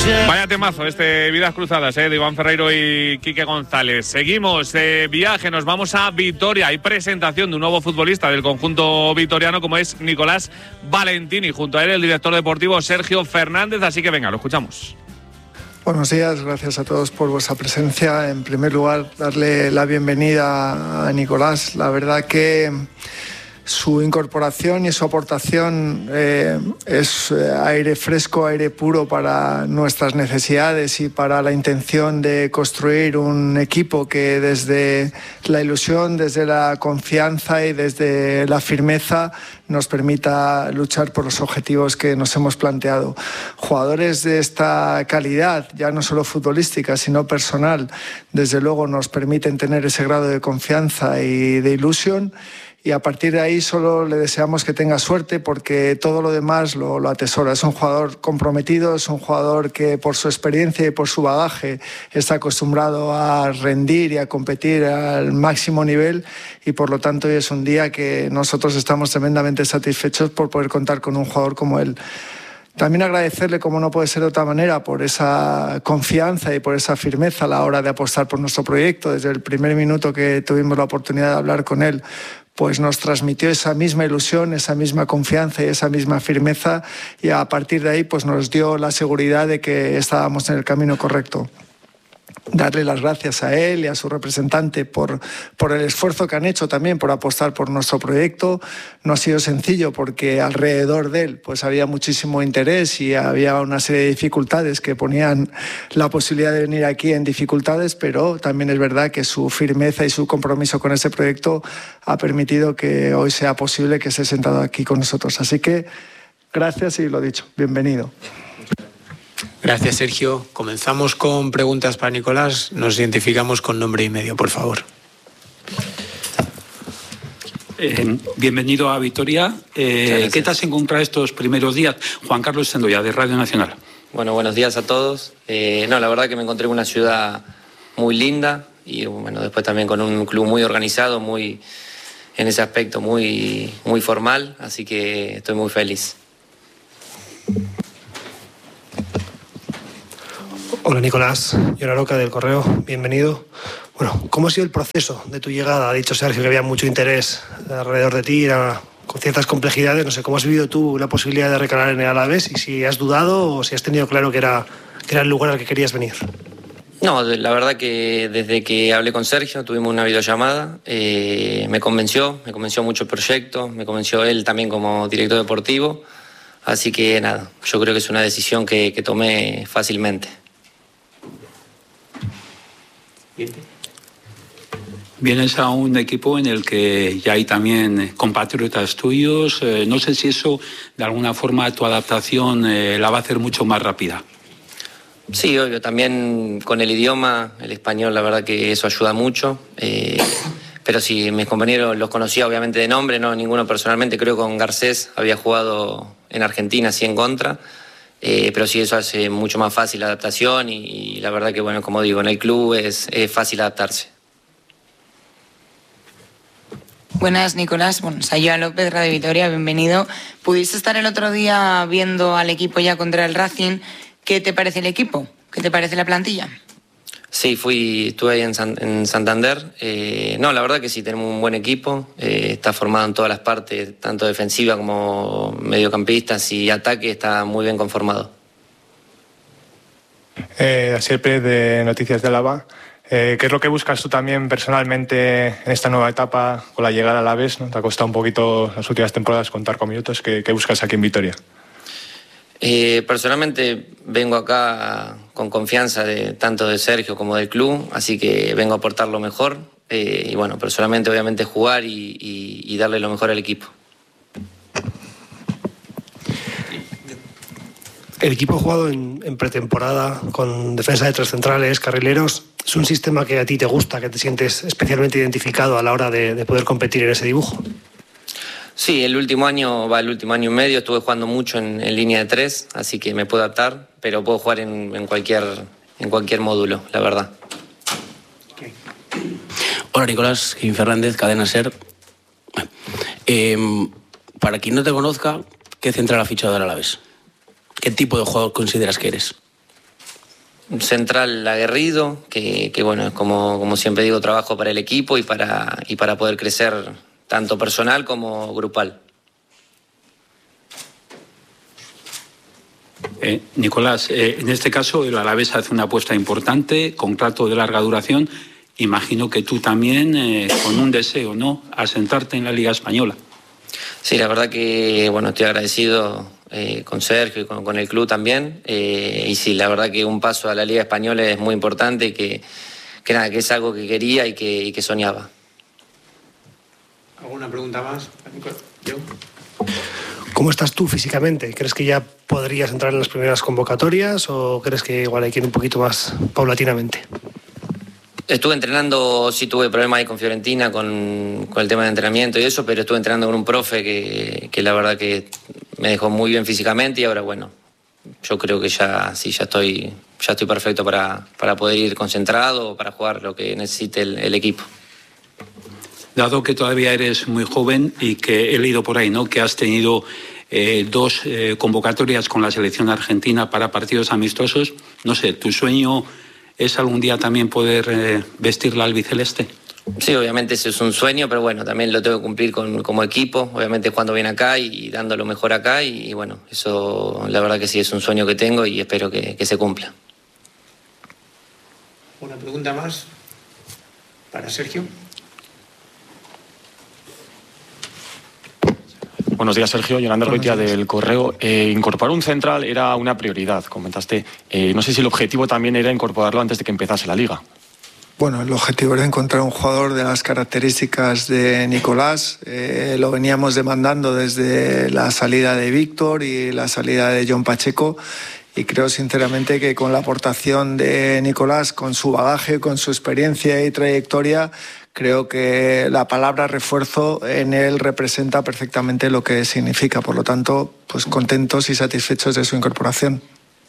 Vaya temazo este Vidas Cruzadas, de Iván Ferreiro y Quique González. Seguimos de viaje, nos vamos a Vitoria. Hay presentación de un nuevo futbolista del conjunto vitoriano como es Nicolás Valentini. Junto a él el director deportivo Sergio Fernández, así que venga, lo escuchamos. Buenos días, gracias a todos por vuestra presencia. En primer lugar, darle la bienvenida a Nicolás. La verdad que su incorporación y su aportación es aire fresco, aire puro para nuestras necesidades y para la intención de construir un equipo que desde la ilusión, desde la confianza y desde la firmeza nos permita luchar por los objetivos que nos hemos planteado. Jugadores de esta calidad, ya no solo futbolística, sino personal, desde luego nos permiten tener ese grado de confianza y de ilusión. Y a partir de ahí solo le deseamos que tenga suerte porque todo lo demás lo atesora. Es un jugador comprometido, es un jugador que por su experiencia y por su bagaje está acostumbrado a rendir y a competir al máximo nivel y por lo tanto hoy es un día que nosotros estamos tremendamente satisfechos por poder contar con un jugador como él. También agradecerle, como no puede ser de otra manera, por esa confianza y por esa firmeza a la hora de apostar por nuestro proyecto. Desde el primer minuto que tuvimos la oportunidad de hablar con él, pues nos transmitió esa misma ilusión, esa misma confianza y esa misma firmeza y a partir de ahí pues nos dio la seguridad de que estábamos en el camino correcto. Darle las gracias a él y a su representante por el esfuerzo que han hecho también por apostar por nuestro proyecto. No ha sido sencillo porque alrededor de él pues había muchísimo interés y había una serie de dificultades que ponían la posibilidad de venir aquí en dificultades, pero también es verdad que su firmeza y su compromiso con ese proyecto ha permitido que hoy sea posible que esté sentado aquí con nosotros. Así que gracias y lo dicho, bienvenido. Gracias, Sergio. Comenzamos con preguntas para Nicolás. Nos identificamos con nombre y medio, por favor. Bienvenido a Vitoria. ¿Qué te has encontrado estos primeros días? Juan Carlos Sendoya, de Radio Nacional. Bueno, buenos días a todos. La verdad que me encontré en una ciudad muy linda y bueno, después también con un club muy organizado, muy en ese aspecto muy formal, así que estoy muy feliz. Hola Nicolás, Yona Roca del Correo, bienvenido. Bueno, ¿cómo ha sido el proceso de tu llegada? Ha dicho Sergio que había mucho interés alrededor de ti, con ciertas complejidades. No sé, ¿cómo has vivido tú la posibilidad de recalar en el Alavés? Y si has dudado o si has tenido claro que era el lugar al que querías venir. No, la verdad que desde que hablé con Sergio, tuvimos una videollamada, me convenció mucho el proyecto, me convenció él también como director deportivo. Así que nada, yo creo que es una decisión que tomé fácilmente. Vienes a un equipo en el que ya hay también compatriotas tuyos. No sé si eso, de alguna forma, tu adaptación la va a hacer mucho más rápida. Sí, obvio. También con el idioma, el español, la verdad que eso ayuda mucho. Pero sí, mis compañeros los conocía obviamente de nombre, no ninguno personalmente. Creo que con Garcés había jugado en Argentina, sí en contra. Pero sí, eso hace mucho más fácil la adaptación y la verdad que, bueno, como digo, en el club es fácil adaptarse. Buenas, Nicolás. Bueno, Sayua López, Radio Vitoria, bienvenido. Pudiste estar el otro día viendo al equipo ya contra el Racing. ¿Qué te parece el equipo? ¿Qué te parece la plantilla? Sí, estuve ahí en Santander. La verdad que sí, tenemos un buen equipo. Está formado en todas las partes, tanto defensiva como mediocampistas y ataque, está muy bien conformado. Asier Pérez, de Noticias de Álava. ¿Qué es lo que buscas tú también personalmente en esta nueva etapa con la llegada al Alavés, ¿no? Te ha costado un poquito las últimas temporadas contar con minutos. ¿Qué buscas aquí en Vitoria? Personalmente vengo acá con confianza tanto de Sergio como del club, así que vengo a aportar lo mejor y bueno, personalmente obviamente jugar y darle lo mejor al equipo. El equipo ha jugado en pretemporada con defensa de tres centrales, carrileros. ¿Es un sistema que a ti te gusta, que te sientes especialmente identificado a la hora de poder competir en ese dibujo? Sí, el último año y medio estuve jugando mucho en línea de tres, así que me puedo adaptar, pero puedo jugar en cualquier módulo, la verdad. Okay. Hola Nicolás, Kevin Fernández, Cadena SER. Para quien no te conozca, ¿qué central ha fichado el Alavés? ¿Qué tipo de jugador consideras que eres? un central aguerrido, que bueno, como siempre digo, trabajo para el equipo y para poder crecer tanto personal como grupal. Nicolás, en este caso el Alavés hace una apuesta importante, contrato de larga duración. Imagino que tú también con un deseo, ¿no?, asentarte en la Liga Española. Sí, la verdad que bueno, estoy agradecido con Sergio y con el club también. Y sí, la verdad que un paso a la Liga Española es muy importante y que es algo que quería y que soñaba. ¿Alguna pregunta más? ¿Yo? ¿Cómo estás tú físicamente? ¿Crees que ya podrías entrar en las primeras convocatorias o crees que igual hay que ir un poquito más paulatinamente? Estuve entrenando, sí tuve problemas ahí con Fiorentina, con el tema de entrenamiento y eso, pero estuve entrenando con un profe que la verdad que me dejó muy bien físicamente y ahora bueno, yo creo que ya estoy perfecto para poder ir concentrado, para jugar lo que necesite el equipo. Dado que todavía eres muy joven y que he leído por ahí, ¿no?, que has tenido 2 convocatorias con la selección argentina para partidos amistosos, no sé, ¿tu sueño es algún día también poder vestir la albiceleste? Sí, obviamente ese es un sueño, pero bueno, también lo tengo que cumplir como equipo, obviamente jugando bien acá y dando lo mejor acá y bueno, eso la verdad que sí es un sueño que tengo y espero que se cumpla. ¿Una pregunta más para Sergio? Buenos días, Sergio. Yolanda Roitia del Correo. Incorporar un central era una prioridad, comentaste. No sé si el objetivo también era incorporarlo antes de que empezase la Liga. Bueno, el objetivo era encontrar un jugador de las características de Nicolás. Lo veníamos demandando desde la salida de Víctor y la salida de John Pacheco. Y creo sinceramente que con la aportación de Nicolás, con su bagaje, con su experiencia y trayectoria, creo que la palabra refuerzo en él representa perfectamente lo que significa. Por lo tanto, pues contentos y satisfechos de su incorporación.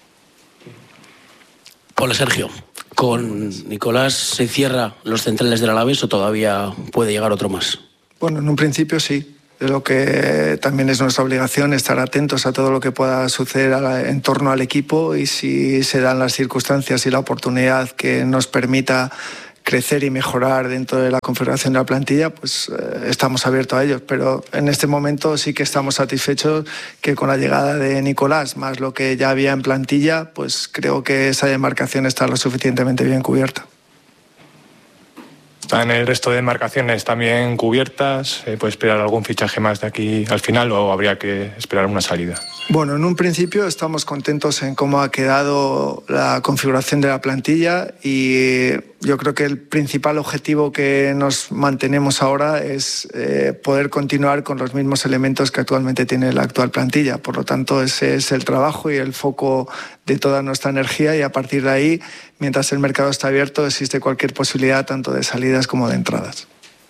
Hola, Sergio. ¿Con Nicolás se cierra los centrales del Alavés o todavía puede llegar otro más? Bueno, en un principio sí. De lo que también es nuestra obligación estar atentos a todo lo que pueda suceder en torno al equipo y si se dan las circunstancias y la oportunidad que nos permita crecer y mejorar dentro de la configuración de la plantilla, pues estamos abiertos a ellos. Pero en este momento sí que estamos satisfechos que con la llegada de Nicolás, más lo que ya había en plantilla, pues creo que esa demarcación está lo suficientemente bien cubierta. ¿Están el resto de demarcaciones también cubiertas? ¿Puede esperar algún fichaje más de aquí al final o habría que esperar una salida? Bueno, en un principio estamos contentos en cómo ha quedado la configuración de la plantilla y yo creo que el principal objetivo que nos mantenemos ahora es poder continuar con los mismos elementos que actualmente tiene la actual plantilla. Por lo tanto, ese es el trabajo y el foco de toda nuestra energía y a partir de ahí, mientras el mercado está abierto, existe cualquier posibilidad tanto de salidas como de entradas.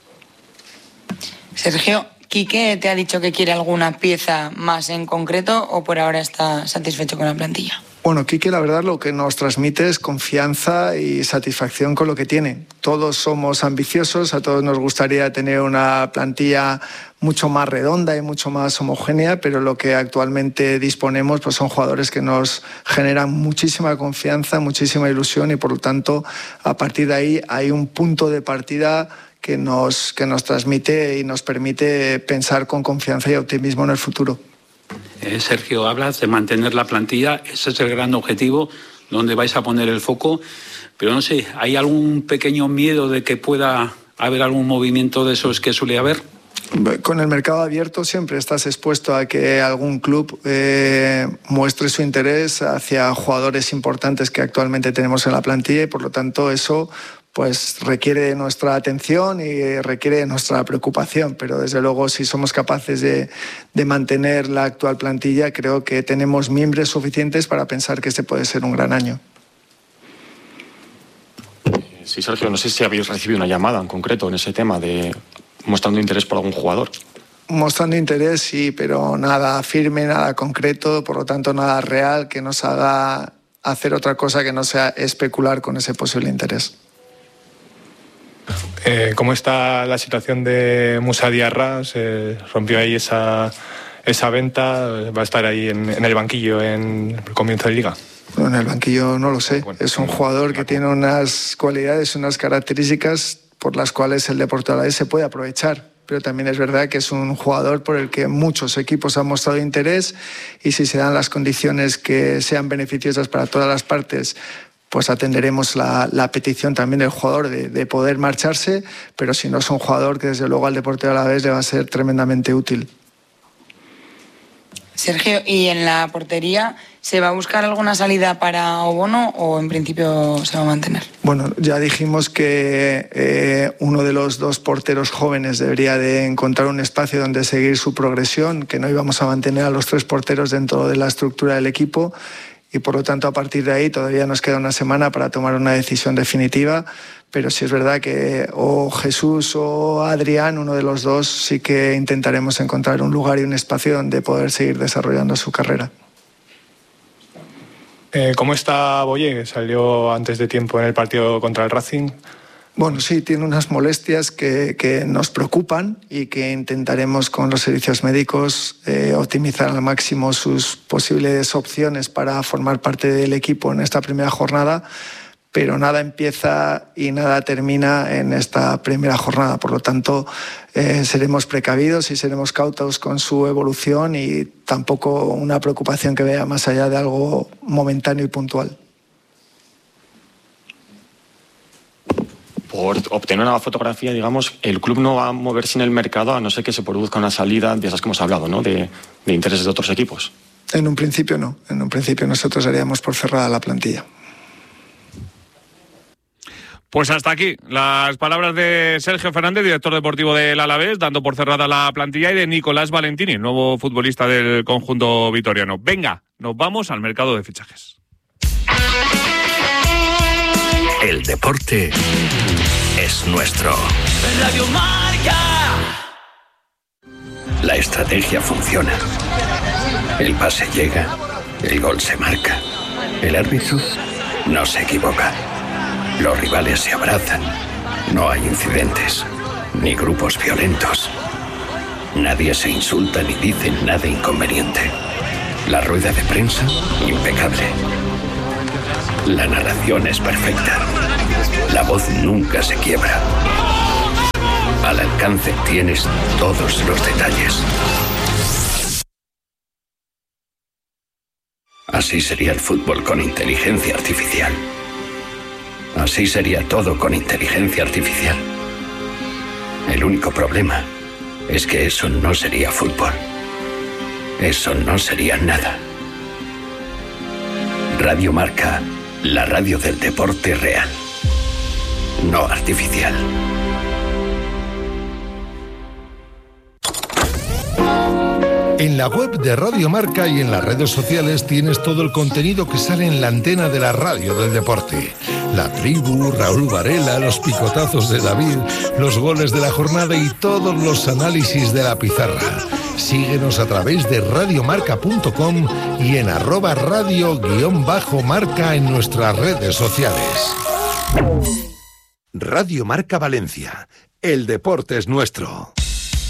Sergio, ¿Quique te ha dicho que quiere alguna pieza más en concreto o por ahora está satisfecho con la plantilla? Bueno, Quique la verdad lo que nos transmite es confianza y satisfacción con lo que tiene. Todos somos ambiciosos, a todos nos gustaría tener una plantilla mucho más redonda y mucho más homogénea, pero lo que actualmente disponemos pues son jugadores que nos generan muchísima confianza, muchísima ilusión y por lo tanto a partir de ahí hay un punto de partida que nos transmite y nos permite pensar con confianza y optimismo en el futuro. Sergio, hablas de mantener la plantilla, ese es el gran objetivo, donde vais a poner el foco, pero no sé, ¿hay algún pequeño miedo de que pueda haber algún movimiento de esos que suele haber? Con el mercado abierto siempre estás expuesto a que algún club muestre su interés hacia jugadores importantes que actualmente tenemos en la plantilla y por lo tanto eso pues requiere de nuestra atención y requiere de nuestra preocupación, pero desde luego si somos capaces de mantener la actual plantilla, creo que tenemos miembros suficientes para pensar que este puede ser un gran año. Sí, Sergio, no sé si habéis recibido una llamada en concreto en ese tema de mostrando interés por algún jugador. Mostrando interés, sí, pero nada firme, nada concreto, por lo tanto nada real que nos haga hacer otra cosa que no sea especular con ese posible interés. ¿Cómo está la situación de Moussa Diarra? Se rompió ahí esa venta, va a estar ahí en el banquillo en el comienzo de Liga. Bueno, en el banquillo no lo sé. Es un jugador que tiene unas cualidades, unas características por las cuales el Deportivo Alavés se puede aprovechar. Pero también es verdad que es un jugador por el que muchos equipos han mostrado interés, y si se dan las condiciones que sean beneficiosas para todas las partes, pues atenderemos la petición también del jugador de poder marcharse, pero si no, es un jugador que desde luego al Deportivo Alavés le va a ser tremendamente útil. Sergio, ¿y en la portería se va a buscar alguna salida para Obono o en principio se va a mantener? Bueno, ya dijimos que uno de los dos porteros jóvenes debería de encontrar un espacio donde seguir su progresión, que no íbamos a mantener a los 3 porteros dentro de la estructura del equipo, y por lo tanto a partir de ahí todavía nos queda una semana para tomar una decisión definitiva, pero sí es verdad que o Jesús o Adrián, uno de los dos, sí que intentaremos encontrar un lugar y un espacio donde poder seguir desarrollando su carrera. ¿Cómo está Boye, que salió antes de tiempo en el partido contra el Racing? Bueno, sí, tiene unas molestias que nos preocupan y que intentaremos con los servicios médicos optimizar al máximo sus posibles opciones para formar parte del equipo en esta primera jornada, pero nada empieza y nada termina en esta primera jornada. Por lo tanto, seremos precavidos y seremos cautos con su evolución, y tampoco una preocupación que vaya más allá de algo momentáneo y puntual. Por obtener una fotografía, digamos, el club no va a moverse en el mercado a no ser que se produzca una salida de esas que hemos hablado, ¿no? De intereses de otros equipos. En un principio no. En un principio nosotros daríamos por cerrada la plantilla. Pues hasta aquí las palabras de Sergio Fernández, director deportivo del Alavés, dando por cerrada la plantilla, y de Nicolás Valentini, nuevo futbolista del conjunto vitoriano. Venga, nos vamos al mercado de fichajes. El deporte es nuestro. Radio Marca. La estrategia funciona. El pase llega, el gol se marca. El árbitro no se equivoca. Los rivales se abrazan. No hay incidentes, ni grupos violentos. Nadie se insulta ni dice nada inconveniente. La rueda de prensa, impecable. La narración es perfecta. La voz nunca se quiebra. Al alcance tienes todos los detalles. Así sería el fútbol con inteligencia artificial. Así sería todo con inteligencia artificial. El único problema es que eso no sería fútbol. Eso no sería nada. Radio Marca, la radio del deporte real, no artificial. En la web de Radio Marca y en las redes sociales tienes todo el contenido que sale en la antena de la radio del deporte. La tribu, Raúl Varela, los picotazos de David, los goles de la jornada y todos los análisis de la pizarra. Síguenos a través de radiomarca.com y en @radio_marca en nuestras redes sociales. Radio Marca Valencia. El deporte es nuestro.